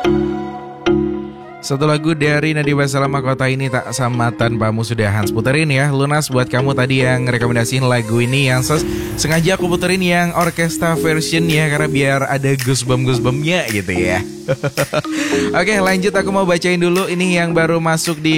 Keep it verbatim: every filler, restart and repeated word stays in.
Satu lagu dari Nadiem Salam Mahkota ini tak sama tanpamu sudah Hans puterin ya. Lunas buat kamu tadi yang rekomendasiin lagu ini, yang ses sengaja aku puterin yang orkestra version ya, karena biar ada goosebump-goosebump-nya gitu ya. Oke lanjut, aku mau bacain dulu ini yang baru masuk di